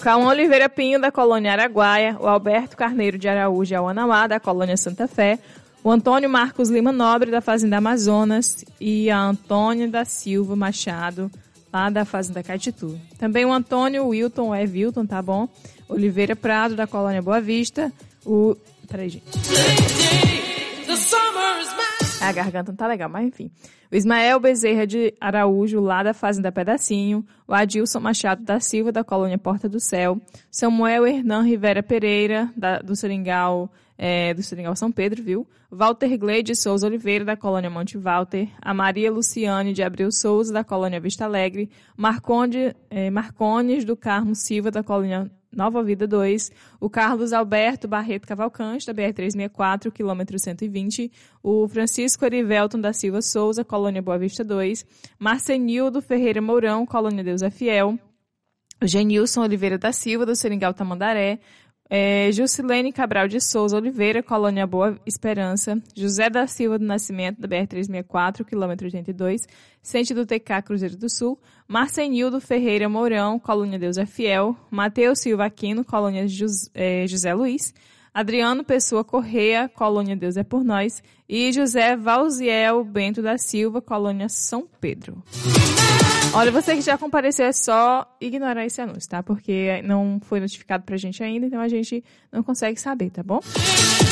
Cauã Oliveira Pinho, da colônia Araguaia, o Alberto Carneiro de Araújo Auanauá, da colônia Santa Fé, o Antônio Marcos Lima Nobre, da Fazenda Amazonas, e a Antônia da Silva Machado, lá da Fazenda Caetitu. Também o Antônio Wilton, Wilton, tá bom? Oliveira Prado, da colônia Boa Vista, Peraí, gente. A garganta não tá legal, mas enfim. O Ismael Bezerra de Araújo, lá da Fazenda Pedacinho. O Adilson Machado da Silva, da colônia Porta do Céu. Samuel Hernan Rivera Pereira, do Seringal São Pedro, viu? Walter Gleide Souza Oliveira, da colônia Monte Walter. A Maria Luciane de Abreu Souza, da colônia Vista Alegre. Marcones do Carmo Silva, da colônia Nova Vida 2, o Carlos Alberto Barreto Cavalcante, da BR-364, quilômetro 120, o Francisco Arivelton da Silva Souza, colônia Boa Vista 2, Marcenildo Ferreira Mourão, colônia Deus é Fiel, o Genilson Oliveira da Silva, do Seringal Tamandaré, Jusilene Cabral de Souza Oliveira, colônia Boa Esperança, José da Silva do Nascimento, da BR-364, quilômetro 82, sentido TK Cruzeiro do Sul, Marcenildo Ferreira Mourão, colônia Deus é Fiel, Mateus Silva Aquino, colônia José Luiz, Adriano Pessoa Correia, colônia Deus é por Nós, e José Valziel Bento da Silva, colônia São Pedro. Olha, você que já compareceu, é só ignorar esse anúncio, tá? Porque não foi notificado pra gente ainda, então a gente não consegue saber, tá bom?